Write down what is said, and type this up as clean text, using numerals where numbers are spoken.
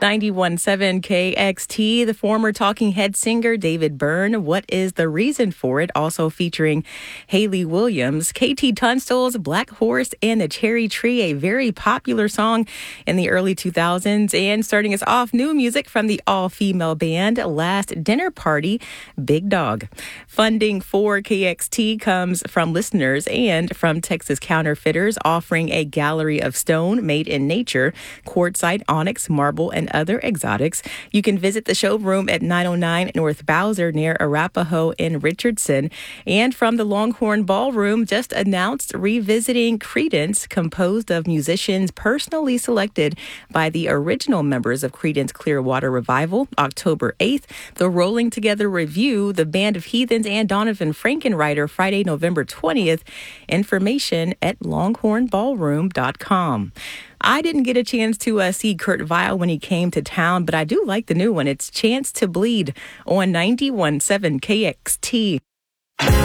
91.7 KXT, the former Talking Head singer David Byrne, What is the Reason for It? Also featuring Hayley Williams, KT Tunstall's Black Horse and the Cherry Tree, a very popular song in the early 2000s. And starting us off, new music from the all-female band Last Dinner Party, Big Dog. Funding for KXT comes from listeners and from Texas Counterfeiters, offering a gallery of stone made in nature, quartzite, onyx, marble, and other exotics. You can visit the showroom at 909 North Bowser near Arapahoe in Richardson. And from the Longhorn Ballroom, just announced revisiting Creedence, composed of musicians personally selected by the original members of Creedence Clearwater Revival, October 8th. The Rolling Together Review, the Band of Heathens, and Donovan Frankenreiter, Friday, November 20th. Information at longhornballroom.com. I didn't get a chance to see Kurt Vile when he came to town, but I do like the new one. It's Chance to Bleed on 91.7 KXT.